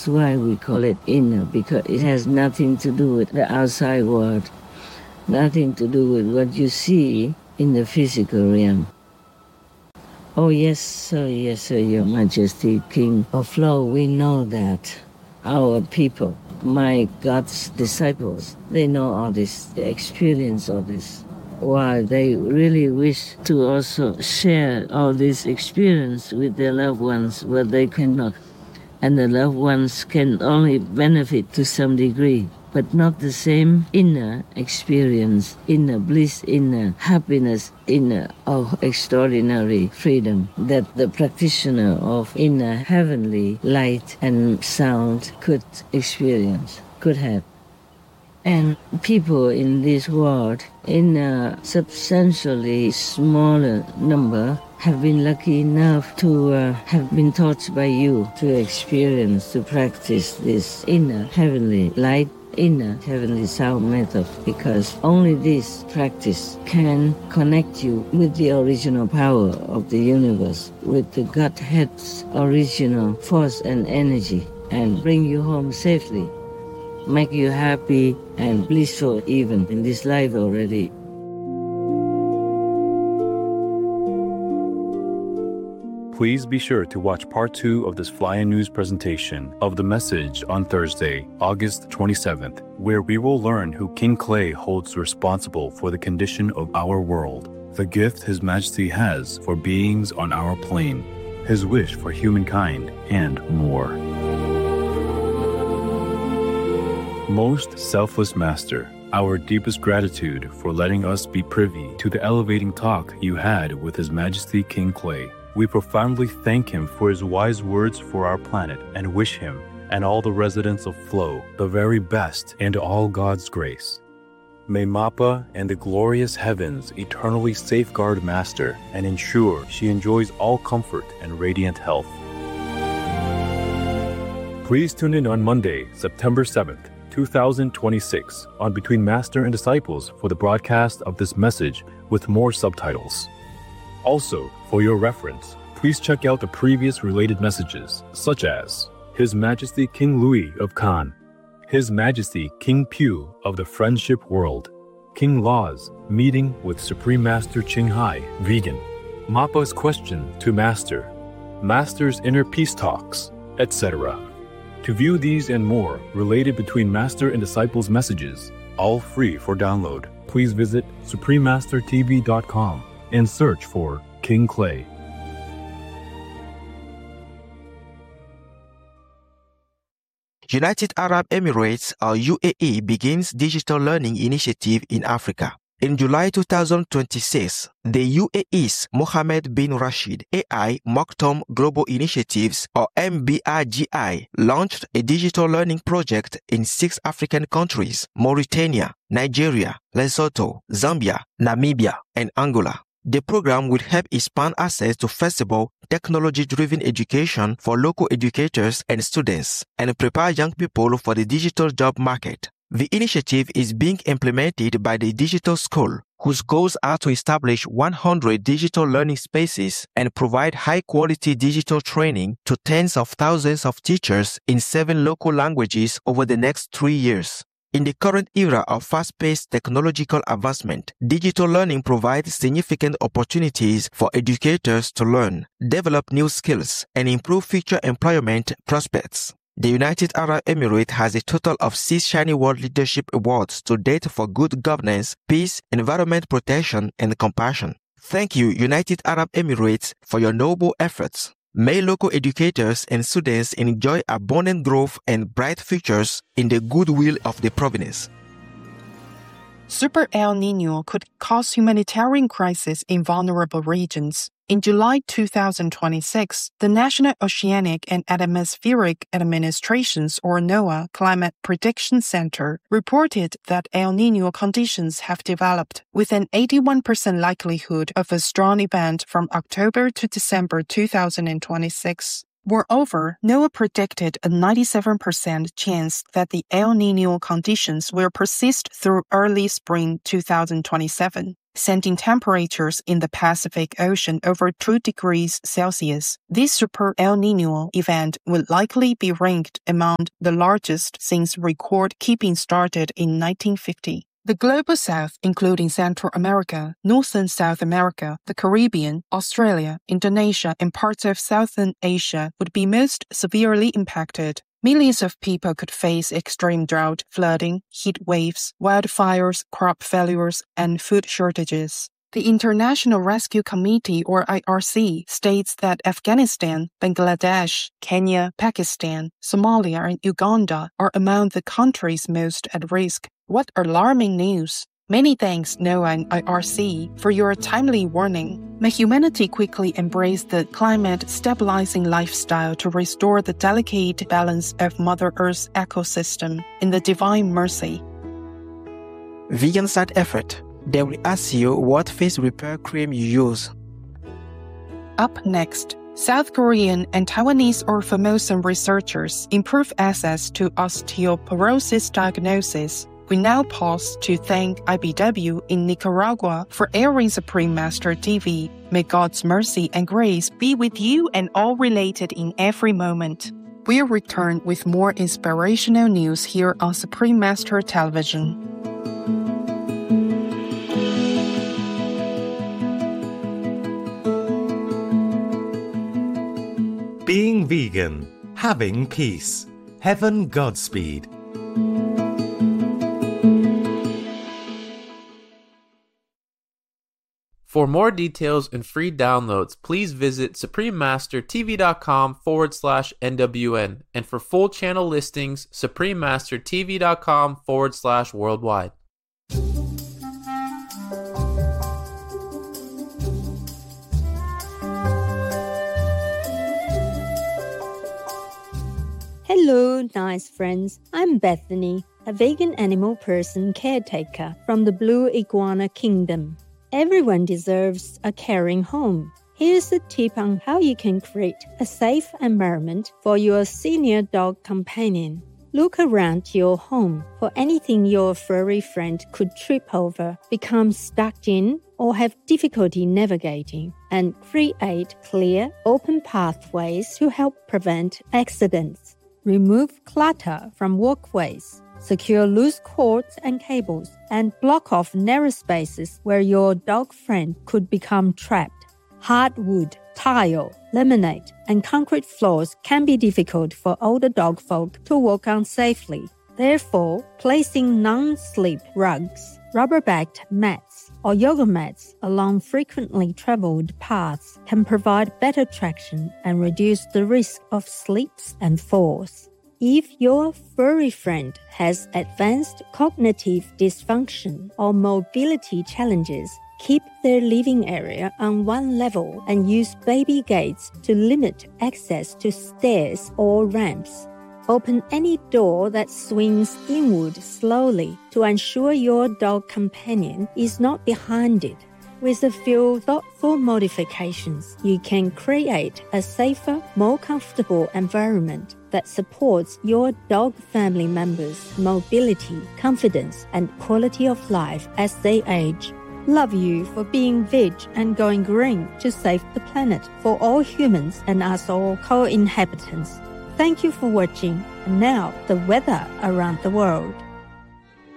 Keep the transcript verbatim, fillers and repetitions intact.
That's why we call it inner, because it has nothing to do with the outside world, nothing to do with what you see in the physical realm. Oh, yes, sir, yes, sir, Your Majesty, King of Flow, we know that our people, my God's disciples, they know all this, they experience all this. While they really wish to also share all this experience with their loved ones, but they cannot. And the loved ones can only benefit to some degree, but not the same inner experience, inner bliss, inner happiness, inner oh, extraordinary freedom that the practitioner of inner heavenly light and sound could experience, could have. And people in this world, in a substantially smaller number, have been lucky enough to uh, have been taught by you to experience, to practice this inner heavenly light, inner heavenly sound method, because only this practice can connect you with the original power of the universe, with the Godhead's original force and energy, and bring you home safely, make you happy and blissful even in this life already. Please be sure to watch part two of this Fly-In News presentation of the message on Thursday, August twenty-seventh, where we will learn who King Clay holds responsible for the condition of our world, the gift His Majesty has for beings on our plane, his wish for humankind, and more. Most selfless Master, our deepest gratitude for letting us be privy to the elevating talk you had with His Majesty King Clay. We profoundly thank him for his wise words for our planet and wish him and all the residents of Flow the very best and all God's grace. May Mappa and the glorious heavens eternally safeguard Master and ensure she enjoys all comfort and radiant health. Please tune in on Monday, September seventh, two thousand twenty-six on Between Master and Disciples for the broadcast of this message with more subtitles. Also, for your reference, please check out the previous related messages, such as His Majesty King Louis of Khan, His Majesty King Pew of the Friendship World, King Law's meeting with Supreme Master Ching Hai, vegan, Mappa's question to Master, Master's inner peace talks, et cetera. To view these and more related Between Master and Disciples messages, all free for download, please visit supreme master t v dot com and search for King Clay. United Arab Emirates, or U A E, begins digital learning initiative in Africa. In July two thousand twenty-six, the U A E's Mohammed bin Rashid A I Maktoum Global Initiatives, or M B R G I, launched a digital learning project in six African countries: Mauritania, Nigeria, Lesotho, Zambia, Namibia, and Angola. The program will help expand access to flexible, technology-driven education for local educators and students, and prepare young people for the digital job market. The initiative is being implemented by the Digital School, whose goals are to establish one hundred digital learning spaces and provide high-quality digital training to tens of thousands of teachers in seven local languages over the next three years. In the current era of fast-paced technological advancement, digital learning provides significant opportunities for educators to learn, develop new skills, and improve future employment prospects. The United Arab Emirates has a total of six Shiny World Leadership Awards to date for good governance, peace, environment protection, and compassion. Thank you, United Arab Emirates, for your noble efforts. May local educators and students enjoy abundant growth and bright futures in the goodwill of the province. Super El Niño could cause humanitarian crisis in vulnerable regions. In July two thousand twenty-six, the National Oceanic and Atmospheric Administration's, or NOAA, Climate Prediction Center reported that El Niño conditions have developed with an eighty-one percent likelihood of a strong event from October to December two thousand twenty-six. Moreover, NOAA predicted a ninety-seven percent chance that the El Niño conditions will persist through early spring two thousand twenty-seven. sending temperatures in the Pacific Ocean over two degrees Celsius. This Super El Niño event would likely be ranked among the largest since record-keeping started in nineteen fifty. The Global South, including Central America, North and South America, the Caribbean, Australia, Indonesia, and parts of Southern Asia, would be most severely impacted. Millions of people could face extreme drought, flooding, heat waves, wildfires, crop failures, and food shortages. The International Rescue Committee, or I R C, states that Afghanistan, Bangladesh, Kenya, Pakistan, Somalia, and Uganda are among the countries most at risk. What alarming news! Many thanks, NOAA and I R C, for your timely warning. May humanity quickly embrace the climate-stabilizing lifestyle to restore the delicate balance of Mother Earth's ecosystem in the divine mercy. Vegan side effect. They will ask you what face repair cream you use. Up next, South Korean and Taiwanese Formosan researchers improve access to osteoporosis diagnosis. We now pause to thank I B W in Nicaragua for airing Supreme Master T V. May God's mercy and grace be with you and all related in every moment. We'll return with more inspirational news here on Supreme Master Television. Being vegan, having peace. Heaven Godspeed. For more details and free downloads, please visit suprememastertv.com forward slash NWN. And for full channel listings, suprememastertv.com forward slash worldwide. Hello, nice friends. I'm Bethany, a vegan animal person caretaker from the Blue Iguana Kingdom. Everyone deserves a caring home. Here's a tip on how you can create a safe environment for your senior dog companion. Look around your home for anything your furry friend could trip over, become stuck in, or have difficulty navigating, and create clear, open pathways to help prevent accidents. Remove clutter from walkways. Secure loose cords and cables, and block off narrow spaces where your dog friend could become trapped. Hardwood, tile, laminate, and concrete floors can be difficult for older dog folk to walk on safely. Therefore, placing non-slip rugs, rubber-backed mats, or yoga mats along frequently traveled paths can provide better traction and reduce the risk of slips and falls. If your furry friend has advanced cognitive dysfunction or mobility challenges, keep their living area on one level and use baby gates to limit access to stairs or ramps. Open any door that swings inward slowly to ensure your dog companion is not behind it. With a few thoughtful modifications, you can create a safer, more comfortable environment that supports your dog family members' mobility, confidence, and quality of life as they age. Love you for being veg and going green to save the planet for all humans and us all co-inhabitants. Thank you for watching. And now, the weather around the world.